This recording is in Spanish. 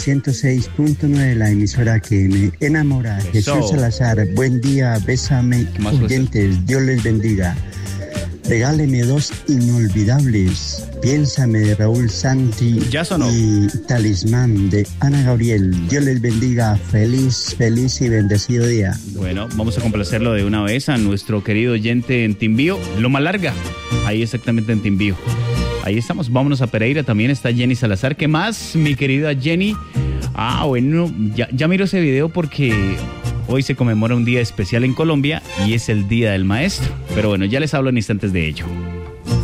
106.9, la emisora que me enamora. Eso. Jesús Salazar, buen día, bésame, ¿Qué más, José? oyentes, Dios les bendiga. Regáleme dos inolvidables. Piénsame de Raúl Santi Ya sonó. y Talismán de Ana Gabriel. Dios les bendiga. Feliz y bendecido día. Bueno, vamos a complacerlo de una vez a nuestro querido oyente en Timbío, Loma Larga, ahí exactamente en Timbío. Ahí estamos, vámonos a Pereira, también está Jenny Salazar. ¿Qué más, mi querida Jenny? Bueno, ya miro ese video porque hoy se conmemora un día especial en Colombia y es el Día del Maestro. Pero bueno, ya les hablo en instantes de ello.